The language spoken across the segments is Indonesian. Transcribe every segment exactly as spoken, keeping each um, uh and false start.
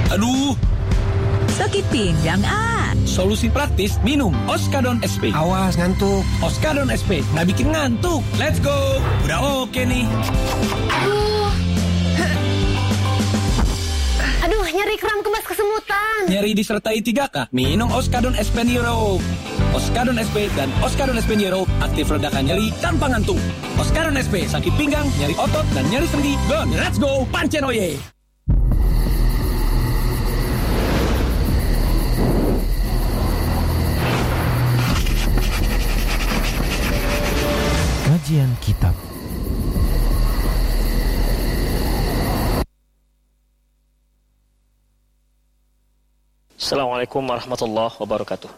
Aduh, sakit pinggang ah. Solusi praktis, minum Oskadon S P. Awas ngantuk. Oskadon S P, nggak bikin ngantuk. Let's go. Udah oke nih. Aduh. Aduh, nyeri kram kebas kesemutan. Nyeri disertai tiga K. Minum Oskadon S P Neuro. Oskadon S P dan Oskadon S P Neuro aktif redakan nyeri tanpa ngantuk. Oskadon S P, sakit pinggang, nyeri otot, dan nyeri sendi. Gone. Let's go. Pancen oye. Kajian Kitab. Assalamualaikum warahmatullahi wabarakatuh.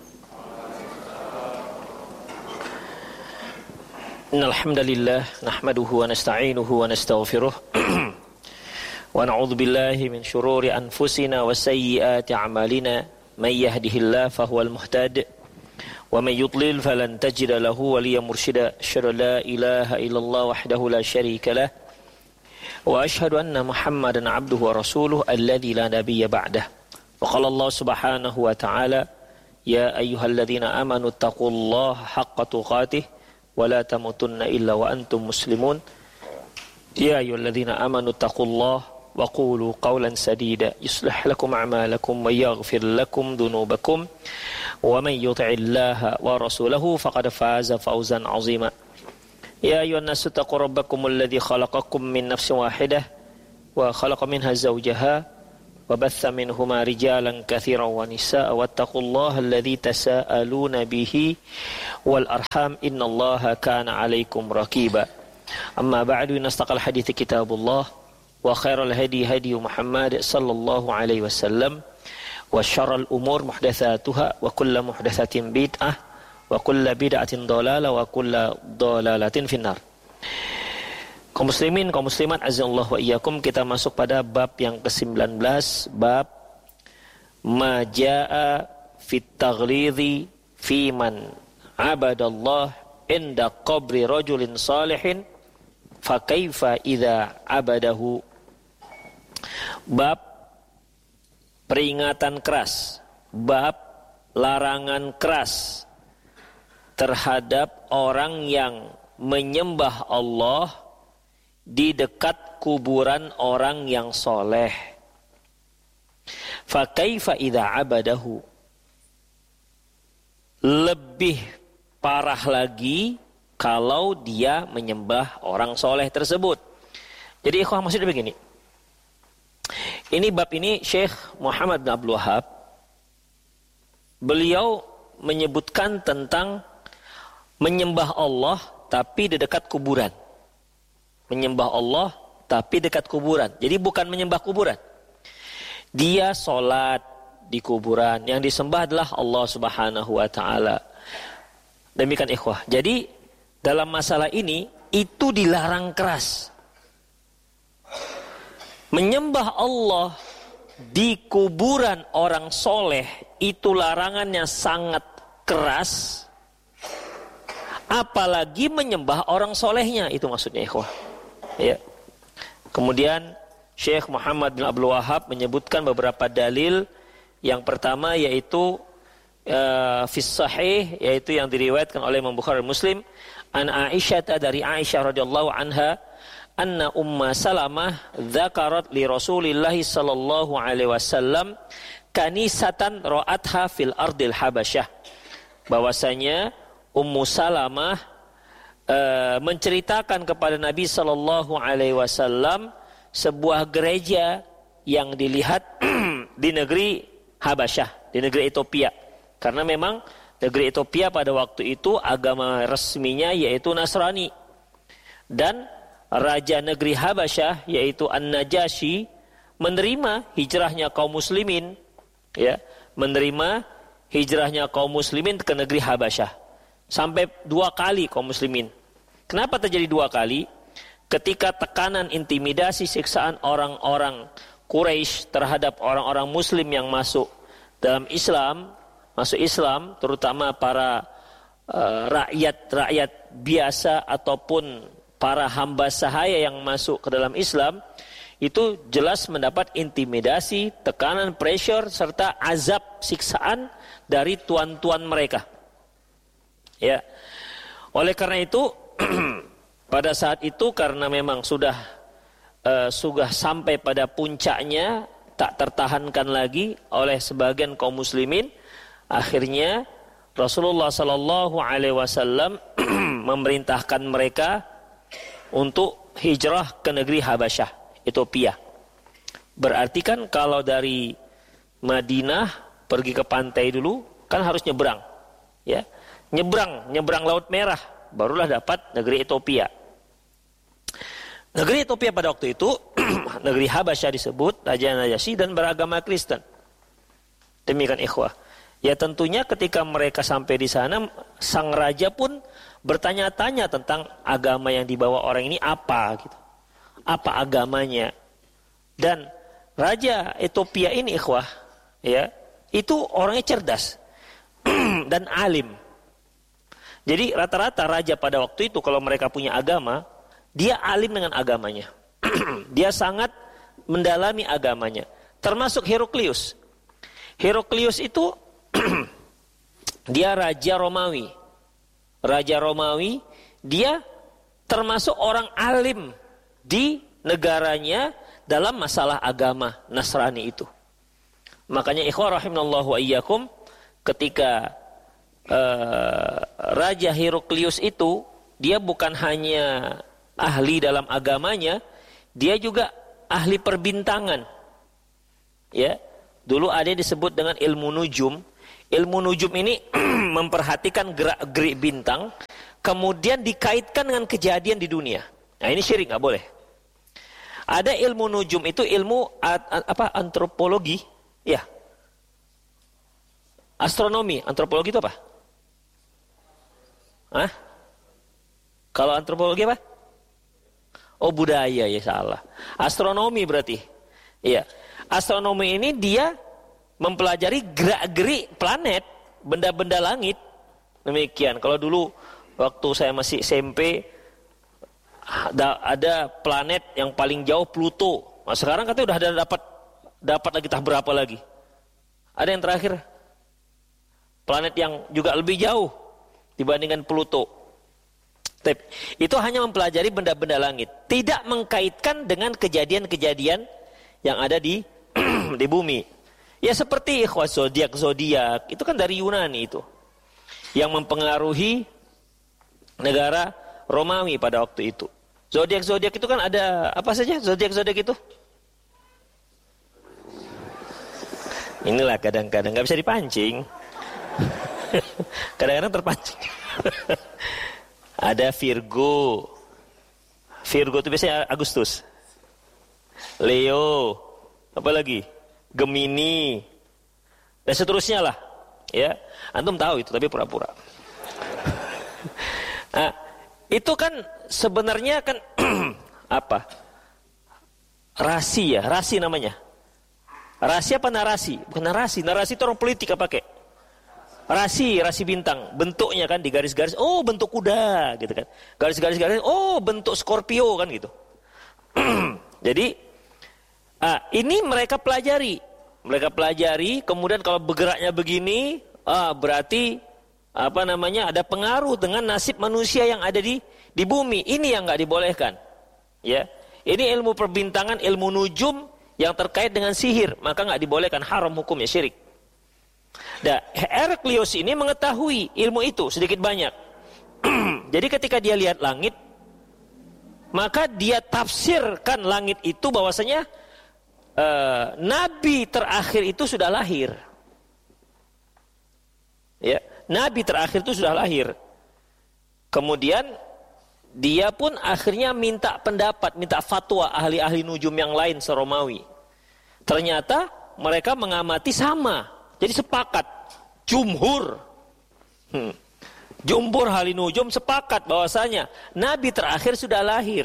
Innal hamdalillah nahmaduhu wa nasta'inuhu wa nastaghfiruh wa na'udzu billahi min shururi anfusina wa sayyiati a'malina may yahdihillahu fahuwal muhtadi wa may yudlil falan tajida lahu waliyyan mursyida asyhadu la ilaha illallah wahdahu la syarika lah wa asyhadu anna muhammadan abduhu wa rasuluhu alladzi la nabiyya ba'dah wa qala Allah subhanahu wa ta'ala ya ayyuhalladzina amanu taqullaha haqqa tuqatih wa la tamutunna illa wa antum muslimun ya ayyuhalladzina amanu taqullaha wa qulu qawlan sadida yuslih lakum a'malakum wa yaghfir lakum dhunubakum wa man yuti'illaha wa rasulahu faqad faza fawzan 'azima ya ayyuhan nasu taqu rabbakumul ladzi khalaqakum min nafsin wahidah wa khalaqa minha zawjaha wa batha minhuma rijalan katsiran wa nisaa'a wattaqullaha alladzi tasaaluna bihi wal arham innallaha kana 'alaikum raqiba amma ba'du nastaqal hadithi kitabullah wa khairal hadi hadi Muhammad sallallahu alaihi wasallam wa syarrul umur muhdatsatuha wa kullu muhdatsatin bid'ah wa kullu bid'atin dhalalah wa kullu dhalalatin finnar. Kaum muslimin, kaum muslimat azallahu wa iyyakum, kita masuk pada bab yang kesembilan belas, bab ma jaa fit taghlidhi fi man abadallah inda qabri rajulin salihin fa kaifa idza abadahu. Bab peringatan keras, bab larangan keras terhadap orang yang menyembah Allah di dekat kuburan orang yang soleh. Fa kaifa idza abadahu. Lebih parah lagi kalau dia menyembah orang soleh tersebut. Jadi ikhwah, maksudnya begini. Ini bab ini Syekh Muhammad bin Abdul Wahab, beliau menyebutkan tentang menyembah Allah tapi di dekat kuburan. Menyembah Allah tapi dekat kuburan. Jadi bukan menyembah kuburan. Dia sholat di kuburan. Yang disembah adalah Allah subhanahu wa ta'ala. Demikian ikhwah. Jadi dalam masalah ini itu dilarang keras. Menyembah Allah di kuburan orang soleh itu larangannya sangat keras. Apalagi menyembah orang solehnya, itu maksudnya ikhwah. Ya. Kemudian Syekh Muhammad bin Abdul Wahab menyebutkan beberapa dalil. Yang pertama yaitu uh, fis sahih, yaitu yang diriwayatkan oleh Imam Bukhari Muslim, an Aisyah, dari Aisyah radhiyallahu anha, anna Umma Salamah dzakarat li Rasulillah sallallahu alaihi wasallam kanisatan ra'atha fil ardil Habasyah. Bahwasanya Ummu Salamah e, menceritakan kepada Nabi sallallahu alaihi wasallam sebuah gereja yang dilihat di negeri Habasyah, di negeri Ethiopia. Karena memang negeri Ethiopia pada waktu itu agama resminya yaitu Nasrani. Dan raja negeri Habasyah yaitu An-Najasyi menerima hijrahnya kaum muslimin, ya, menerima hijrahnya kaum muslimin ke negeri Habasyah. Sampai dua kali kaum muslimin. Kenapa terjadi dua kali? Ketika tekanan, intimidasi, siksaan orang-orang Quraisy terhadap orang-orang muslim yang masuk dalam Islam, masuk Islam, terutama para uh, rakyat-rakyat biasa ataupun para hamba sahaya yang masuk ke dalam Islam, itu jelas mendapat intimidasi, tekanan, pressure, serta azab, siksaan dari tuan-tuan mereka. Ya, oleh karena itu pada saat itu karena memang sudah uh, sudah sampai pada puncaknya, tak tertahankan lagi oleh sebagian kaum muslimin, akhirnya Rasulullah Sallallahu Alaihi Wasallam memerintahkan mereka untuk hijrah ke negeri Habasyah, Ethiopia. Berarti kan kalau dari Madinah pergi ke pantai dulu kan harus nyebrang, ya. Nyebrang, nyebrang Laut Merah, barulah dapat negeri Ethiopia. Negeri Ethiopia pada waktu itu, negeri Habasyah disebut, Raja Najasyi dan beragama Kristen. Demikian ikhwah. Ya tentunya ketika mereka sampai di sana, sang raja pun bertanya-tanya tentang agama yang dibawa orang ini apa gitu. Apa agamanya? Dan Raja Ethiopia ini ikhwah, ya, itu orangnya cerdas dan alim. Jadi rata-rata raja pada waktu itu kalau mereka punya agama, dia alim dengan agamanya. Dia sangat mendalami agamanya. Termasuk Heraklius. Heraklius itu dia raja Romawi. Raja Romawi, dia termasuk orang alim di negaranya dalam masalah agama Nasrani itu. Makanya ikhwah rahimanallahu wa iyyakum, ketika Uh, Raja Heraklius itu, dia bukan hanya ahli dalam agamanya, dia juga ahli perbintangan. Ya, dulu ada yang disebut dengan ilmu nujum. Ilmu nujum ini memperhatikan gerak-gerik bintang, kemudian dikaitkan dengan kejadian di dunia. Nah ini syirik, nggak boleh. Ada ilmu nujum itu ilmu apa? Antropologi, ya. Astronomi, antropologi itu apa? Hah? Kalau antropologi apa? Oh budaya, ya salah. Astronomi berarti. Iya. Astronomi ini dia mempelajari gerak-gerik planet, benda-benda langit. Demikian. Kalau dulu waktu saya masih S M P ada, ada planet yang paling jauh Pluto. Nah, sekarang katanya udah ada dapat dapat lagi tah berapa lagi? Ada yang terakhir planet yang juga lebih jauh dibandingkan Pluto. Itu hanya mempelajari benda-benda langit, tidak mengkaitkan dengan kejadian-kejadian yang ada di di bumi. Ya seperti ikhwah zodiak zodiak itu kan dari Yunani itu, yang mempengaruhi negara Romawi pada waktu itu. Zodiak zodiak itu kan ada apa saja zodiak zodiak itu? Inilah kadang-kadang nggak bisa dipancing. Kadang-kadang terpancing. Ada Virgo. Virgo itu biasanya Agustus. Leo, apa lagi? Gemini. Dan seterusnya lah. Ya, antum tahu itu tapi pura-pura. Nah, itu kan sebenarnya kan apa? Rasi ya, rasi namanya. Rasi apa narasi? Bukan narasi, narasi itu orang politik apa pakai? Rasi, rasi bintang, bentuknya kan di garis-garis, oh bentuk kuda gitu kan. Garis-garis-garis, oh bentuk Scorpio kan gitu. Jadi ah, ini mereka pelajari. Mereka pelajari, kemudian kalau bergeraknya begini, ah, berarti apa namanya ada pengaruh dengan nasib manusia yang ada di di bumi. Ini yang nggak dibolehkan. Ya, ini ilmu perbintangan, ilmu nujum yang terkait dengan sihir, maka nggak dibolehkan, haram hukumnya, syirik. Nah, Heraklius ini mengetahui ilmu itu sedikit banyak. Jadi ketika dia lihat langit, maka dia tafsirkan langit itu bahwasanya uh, Nabi terakhir itu sudah lahir. Ya, Nabi terakhir itu sudah lahir. Kemudian dia pun akhirnya minta pendapat, minta fatwa ahli-ahli nujum yang lain se-Romawi. Ternyata mereka mengamati sama. Jadi sepakat, jumhur, hmm. jumhur ahli nujum sepakat bahwasanya Nabi terakhir sudah lahir.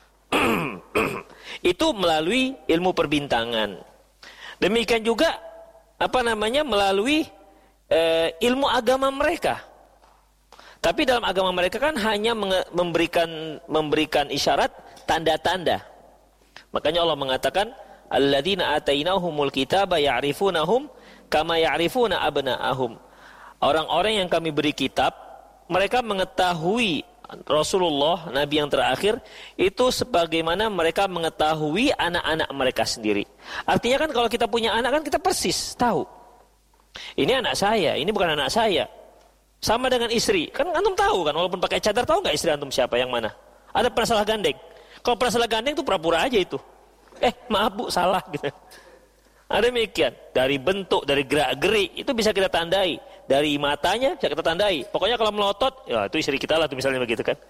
Itu melalui ilmu perbintangan. Demikian juga apa namanya melalui eh, ilmu agama mereka. Tapi dalam agama mereka kan hanya memberikan memberikan isyarat tanda-tanda. Makanya Allah mengatakan, alladzina atainahumul kitaba ya'rifunahum kama ya'rifuna abna'ahum. Orang-orang yang kami beri kitab, mereka mengetahui Rasulullah, Nabi yang terakhir, itu sebagaimana mereka mengetahui anak-anak mereka sendiri. Artinya kan kalau kita punya anak kan kita persis tahu. Ini anak saya, ini bukan anak saya. Sama dengan istri, kan antum tahu kan, walaupun pakai cadar, tahu nggak istri antum siapa yang mana? Ada pernah salah gandeng? Kalau pernah salah gandeng itu pura-pura aja itu. Eh maaf bu, salah gitu. Ada demikian, dari bentuk, dari gerak-gerik itu bisa kita tandai, dari matanya bisa kita tandai. Pokoknya kalau melotot, ya itu istri kita lah tuh misalnya begitu kan.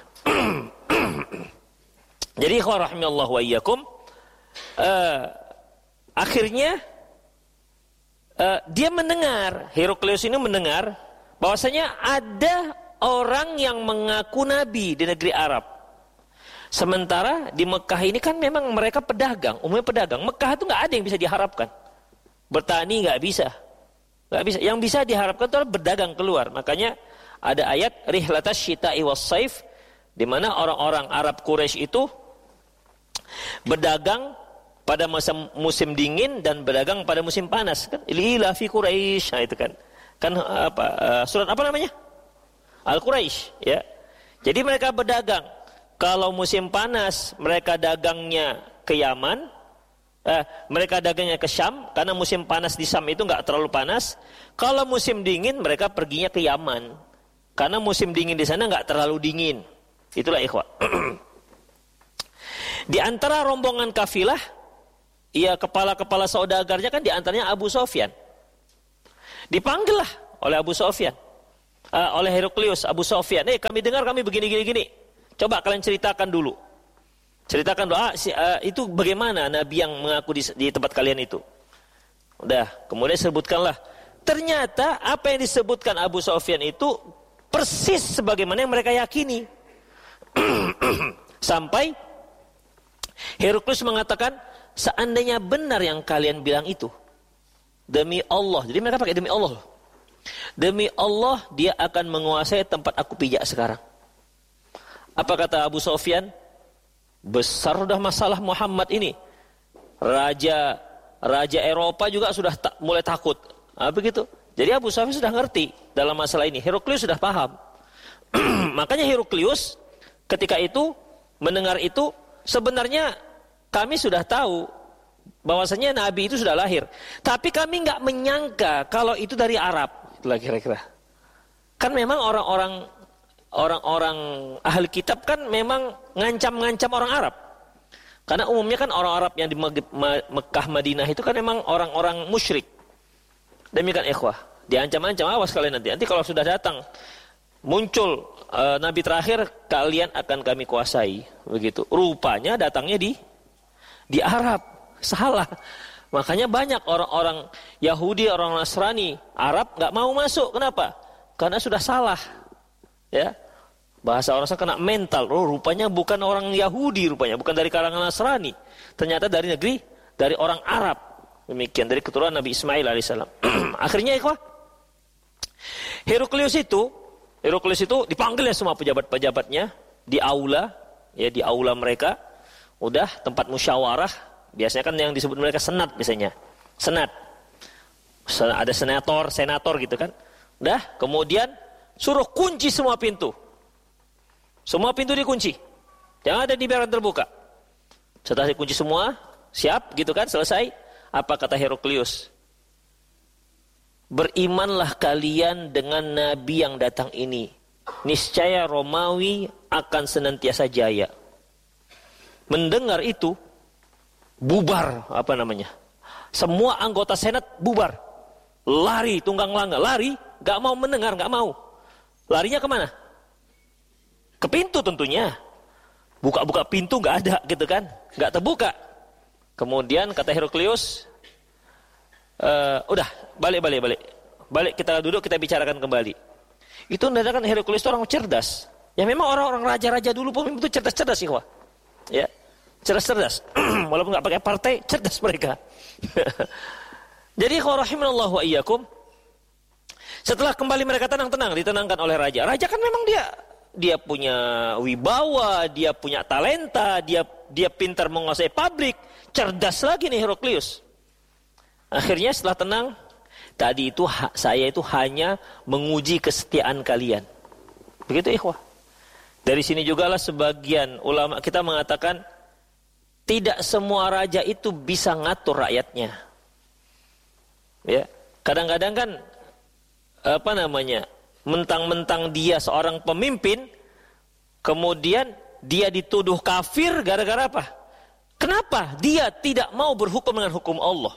Jadi ikhwan rahimallahu wa iyyakum, uh, akhirnya uh, dia mendengar, Heraklius ini mendengar bahwasanya ada orang yang mengaku nabi di negeri Arab. Sementara di Mekah ini kan memang mereka pedagang, umumnya pedagang. Mekah itu nggak ada yang bisa diharapkan. Bertani nggak bisa, nggak bisa. Yang bisa diharapkan itu adalah berdagang keluar. Makanya ada ayat rihlatas syita'i was saif, di mana orang-orang Arab Quraisy itu berdagang pada masa musim dingin dan berdagang pada musim panas. Kan? Ila fi Quraisy, nah, itu kan. Kan apa? Uh, surat apa namanya? Al-Quraisy, ya. Jadi mereka berdagang. Kalau musim panas mereka dagangnya ke Yaman, eh, mereka dagangnya ke Syam, karena musim panas di Syam itu nggak terlalu panas. Kalau musim dingin mereka perginya ke Yaman, karena musim dingin di sana nggak terlalu dingin. Itulah ikhwah. Di antara rombongan kafilah, ya kepala-kepala saudagarnya kan di antaranya Abu Sofyan. Dipanggillah oleh Abu Sofyan, uh, oleh Heraklius, Abu Sofyan. Eh kami dengar kami begini-gini-gini. Coba kalian ceritakan dulu. Ceritakan doa, ah, si, uh, itu bagaimana Nabi yang mengaku di, di tempat kalian itu. Udah, kemudian sebutkanlah. Ternyata apa yang disebutkan Abu Sofyan itu persis sebagaimana yang mereka yakini. Sampai Heraklius mengatakan, seandainya benar yang kalian bilang itu, demi Allah. Jadi mereka pakai demi Allah. Demi Allah dia akan menguasai tempat aku pijak sekarang. Apa kata Abu Sofyan? Besar sudah masalah Muhammad ini. Raja Raja Eropa juga sudah ta- mulai takut. Nah, begitu. Jadi Abu Sofyan sudah ngerti dalam masalah ini. Heraklius sudah paham. Makanya Heraklius ketika itu mendengar itu, sebenarnya kami sudah tahu bahwasanya Nabi itu sudah lahir. Tapi kami nggak menyangka kalau itu dari Arab. Itulah kira-kira. Kan memang orang-orang orang-orang ahli kitab kan memang ngancam-ngancam orang Arab. Karena umumnya kan orang Arab yang di Mekah, Madinah itu kan memang orang-orang musyrik. Demikian ikhwah. Diancam-ancam, awas kalian nanti. Nanti kalau sudah datang, muncul uh, Nabi terakhir, kalian akan kami kuasai. Begitu. Rupanya datangnya di di Arab. Salah. Makanya banyak orang-orang Yahudi, orang Nasrani, Arab gak mau masuk. Kenapa? Karena sudah salah. Ya. Bahasa orang sana kena mental. Oh, rupanya bukan orang Yahudi, rupanya bukan dari kalangan Nasrani. Ternyata dari negeri, dari orang Arab. Demikian, dari keturunan Nabi Ismail alaihissalam. Akhirnya ikhwah, Heraklius itu, Heraklius itu dipanggil ya semua pejabat-pejabatnya di aula, ya di aula mereka. Udah tempat musyawarah. Biasanya kan yang disebut mereka senat biasanya. Senat. Ada senator, senator gitu kan. Udah, kemudian suruh kunci semua pintu. Semua pintu dikunci. Jangan ada dibiarkan terbuka. Setelah dikunci semua, siap gitu kan, selesai. Apa kata Heraklius? Berimanlah kalian dengan Nabi yang datang ini. Niscaya Romawi akan senantiasa jaya. Mendengar itu, bubar, apa namanya? Semua anggota senat bubar. Lari, tunggang langgang, lari, gak mau mendengar, gak mau. Larinya kemana? Ke pintu tentunya. Buka-buka pintu gak ada gitu kan. Gak terbuka. Kemudian kata Heraklius, e, udah balik balik balik. Balik kita duduk, kita bicarakan kembali. Itu menandakan Heraklius itu orang cerdas. Ya memang orang-orang raja-raja dulu pun itu cerdas-cerdas sih, wah. Ya. Cerdas-cerdas. Walaupun gak pakai partai, cerdas mereka. Jadi rahimanallahu wa iyyakum, setelah kembali mereka tenang-tenang, ditenangkan oleh raja. Raja kan memang dia dia punya wibawa, dia punya talenta, dia dia pintar menguasai publik, cerdas lagi nih Heraklius. Akhirnya setelah tenang, tadi itu ha, saya itu hanya menguji kesetiaan kalian. Begitu ikhwah. Dari sini jugalah sebagian ulama kita mengatakan tidak semua raja itu bisa ngatur rakyatnya. Ya, kadang-kadang kan apa namanya? Mentang-mentang dia seorang pemimpin, kemudian dia dituduh kafir gara-gara apa? Kenapa dia tidak mau berhukum dengan hukum Allah?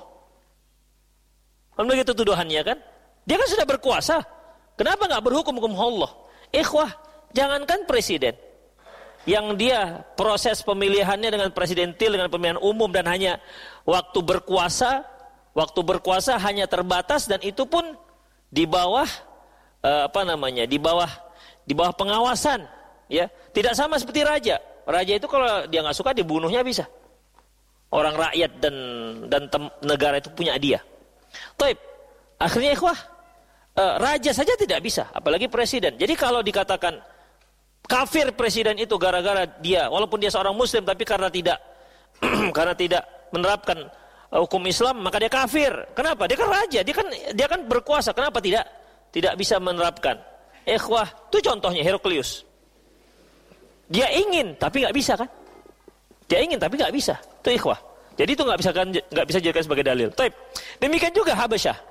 Kan begitu tuduhannya kan? Dia kan sudah berkuasa. Kenapa nggak berhukum hukum Allah? Ikhwah, jangankan presiden, yang dia proses pemilihannya dengan presidentil, dengan pemilihan umum dan hanya waktu berkuasa, waktu berkuasa hanya terbatas dan itu pun di bawah uh, apa namanya? di bawah di bawah pengawasan, ya. Tidak sama seperti raja. Raja itu kalau dia nggak suka dibunuhnya bisa. Orang rakyat dan dan tem, negara itu punya dia. Taib. Akhirnya ikhwah, uh, raja saja tidak bisa, apalagi presiden. Jadi kalau dikatakan kafir presiden itu gara-gara dia, walaupun dia seorang muslim tapi karena tidak karena tidak menerapkan uh, hukum Islam, maka dia kafir. Kenapa? Dia kan raja, dia kan dia kan berkuasa. Kenapa tidak tidak bisa menerapkan? Ikhwah, itu contohnya Heraklius. Dia ingin tapi nggak bisa kan? Dia ingin tapi nggak bisa. Itu ikhwah. Jadi itu nggak bisa kan nggak bisa dijadikan sebagai dalil. Taib. Demikian juga Habasyah.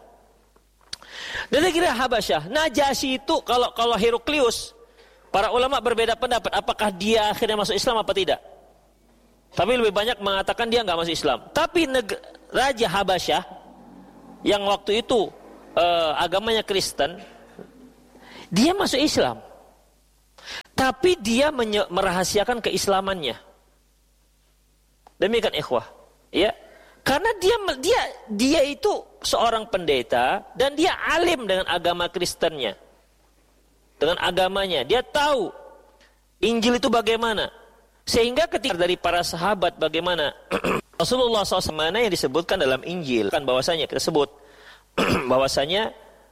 Dan saya kira Habasyah, Najasyi itu kalau kalau Heraklius, para ulama berbeda pendapat apakah dia akhirnya masuk Islam apa tidak. Tapi lebih banyak mengatakan dia nggak masuk Islam. Tapi neg- Raja Habasyah yang waktu itu eh, agamanya Kristen, dia masuk Islam. Tapi dia menye- merahasiakan keislamannya. Demikian ikhwah, ya. Karena dia dia dia itu seorang pendeta dan dia alim dengan agama Kristennya. Dengan agamanya, dia tahu Injil itu bagaimana. Sehingga ketika dari para sahabat bagaimana Rasulullah shallallahu alaihi wasallam yang disebutkan dalam Injil, kan bahwasanya kita sebut bahwasanya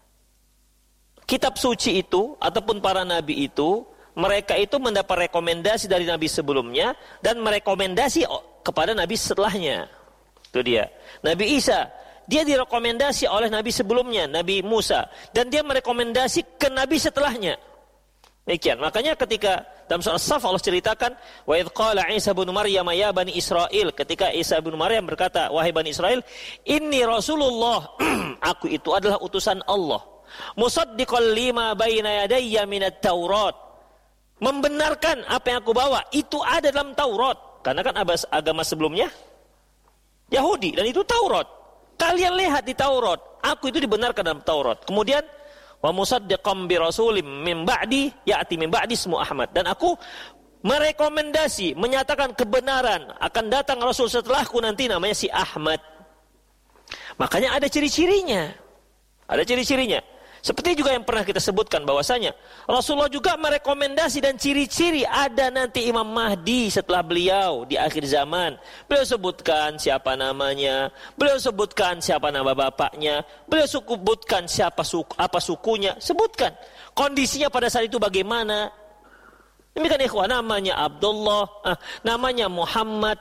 kitab suci itu ataupun para nabi itu, mereka itu mendapat rekomendasi dari nabi sebelumnya dan merekomendasi kepada nabi setelahnya. Itu dia. Nabi Isa, dia direkomendasi oleh nabi sebelumnya, Nabi Musa, dan dia merekomendasi ke nabi setelahnya. Demikian. Makanya ketika dalam surah As-Saff Allah ceritakan, wa idz qala Isa bin Maryam ya bani Israil, ketika Isa bin Maryam berkata, wahai bani Israel, inni Rasulullah, aku itu adalah utusan Allah. Musaddiqal lima baina yadayya minat Taurat. Membenarkan apa yang aku bawa, itu ada dalam Taurat. Karena kan agama sebelumnya Yahudi dan itu Taurat. Kalian lihat di Taurat, aku itu dibenarkan dalam Taurat. Kemudian wa musaddiqam bi rasulim min ba'di ya'ti min ba'di ismu Ahmad, dan aku merekomendasi, menyatakan kebenaran akan datang rasul setelahku nanti namanya si Ahmad. Makanya ada ciri-cirinya. Ada ciri-cirinya. Seperti juga yang pernah kita sebutkan bahwasanya Rasulullah juga merekomendasi dan ciri-ciri ada nanti Imam Mahdi setelah beliau di akhir zaman. Beliau sebutkan siapa namanya, beliau sebutkan siapa nama bapaknya, beliau sebutkan siapa suku, apa sukunya, sebutkan kondisinya pada saat itu bagaimana. Demikian ikhwan, namanya Abdullah, ah, namanya Muhammad,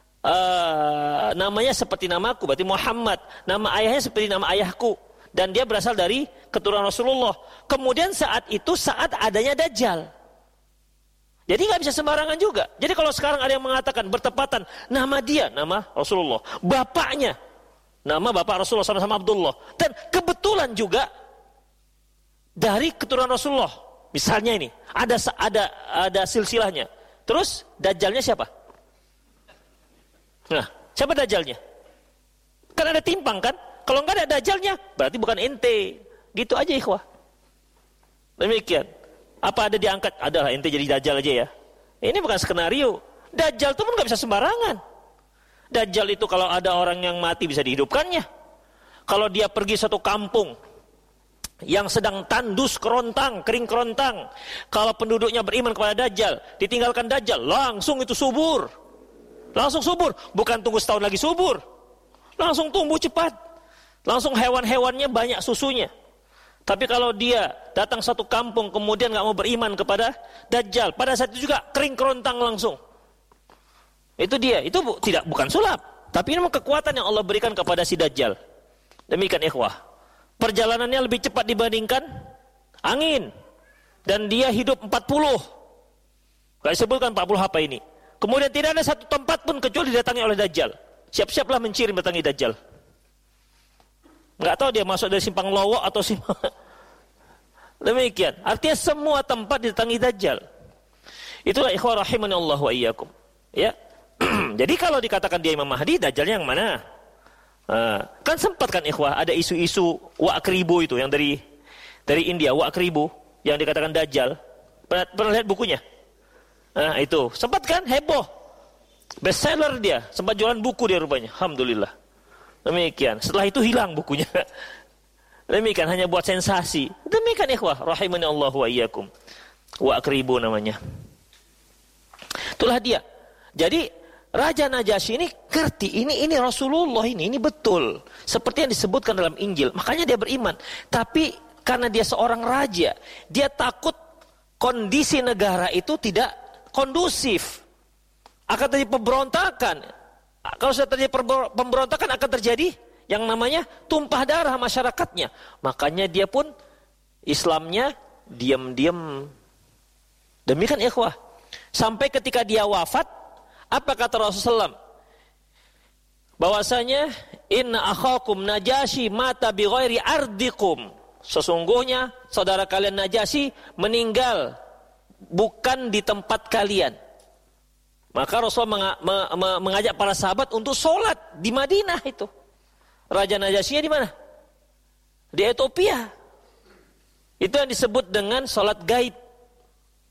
uh, namanya seperti namaku, berarti Muhammad, nama ayahnya seperti nama ayahku. Dan dia berasal dari keturunan Rasulullah. Kemudian saat itu saat adanya Dajjal. Jadi nggak bisa sembarangan juga. Jadi kalau sekarang ada yang mengatakan bertepatan nama dia, nama Rasulullah, bapaknya, nama bapak Rasulullah sama-sama Abdullah, dan kebetulan juga dari keturunan Rasulullah. Misalnya ini ada ada ada silsilahnya. Terus Dajjalnya siapa? Nah, siapa Dajjalnya? Kan ada timpang kan? Kalau nggak ada Dajjalnya, berarti bukan ente. Gitu aja ikhwah. Demikian. Apa ada diangkat? Adalah ente jadi Dajjal aja ya. Ini bukan skenario. Dajjal itu pun nggak bisa sembarangan. Dajjal itu kalau ada orang yang mati bisa dihidupkannya. Kalau dia pergi suatu kampung yang sedang tandus kerontang, kering kerontang, kalau penduduknya beriman kepada Dajjal, ditinggalkan Dajjal, langsung itu subur. Langsung subur. Bukan tunggu setahun lagi subur. Langsung tumbuh cepat. Langsung hewan-hewannya banyak susunya. Tapi kalau dia datang satu kampung kemudian gak mau beriman kepada Dajjal, pada saat itu juga kering kerontang langsung. Itu dia, itu bu, tidak bukan sulap, tapi ini memang kekuatan yang Allah berikan kepada si Dajjal. Demikian ikhwah. Perjalanannya lebih cepat dibandingkan angin. Dan dia hidup empat puluh. Gak disebutkan empat puluh apa ini. Kemudian tidak ada satu tempat pun kecuali didatangi oleh Dajjal. Siap-siaplah menciri mendatangi Dajjal. Gak tahu dia masuk dari simpang Lowok atau simpang... Demikian. Artinya semua tempat didatangi Dajjal. Itulah ikhwah rahimani Allah wa iyyakum. Ya. Jadi kalau dikatakan dia Imam Mahdi, Dajjalnya yang mana? Uh, kan sempat kan ikhwah ada isu-isu Wa'akribu itu yang dari dari India, Wa'akribu yang dikatakan Dajjal. Pernah, pernah lihat bukunya? Nah, itu sempat kan heboh, bestseller dia, sempat jualan buku dia rupanya. Alhamdulillah. Demikian. Setelah itu hilang bukunya. Demikian, hanya buat sensasi. Demikian ikhwah rahimani Allah wa iyyakum. Wa'akribu namanya. Itulah dia. Jadi Raja Najasyi ini ngerti, ini ini Rasulullah ini, ini betul. Seperti yang disebutkan dalam Injil. Makanya dia beriman. Tapi karena dia seorang raja, dia takut kondisi negara itu tidak kondusif. Akan terjadi pemberontakan. Kalau sudah terjadi pemberontakan akan terjadi yang namanya tumpah darah masyarakatnya. Makanya dia pun Islamnya diam-diam. Demikian ikhwah. Sampai ketika dia wafat, apa kata Rasulullah? Bahwasanya inna akhakum Najasyi mata bi ghairi ardikum. Sesungguhnya saudara kalian Najasyi meninggal bukan di tempat kalian. Maka Rasulullah mengajak para sahabat untuk sholat di Madinah itu. Raja Najasyi di mana? Di Ethiopia. Itu yang disebut dengan sholat gaib.